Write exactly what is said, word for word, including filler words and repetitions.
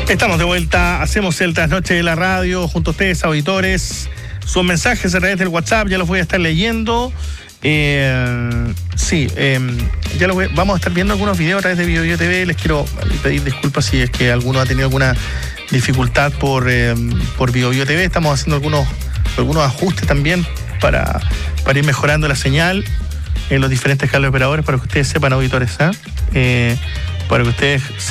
Estamos de vuelta, hacemos el trasnoche de la radio junto a ustedes, auditores. Sus mensajes a través del WhatsApp, ya los voy a estar leyendo. Eh, sí, eh, ya lo voy, vamos a estar viendo algunos videos a través de BioBio T V. Les quiero pedir disculpas si es que alguno ha tenido alguna dificultad por, eh, por BioBio T V. Estamos haciendo algunos, algunos ajustes también para, para ir mejorando la señal en los diferentes cables operadores, para que ustedes sepan, auditores, ¿eh? Eh, para que ustedes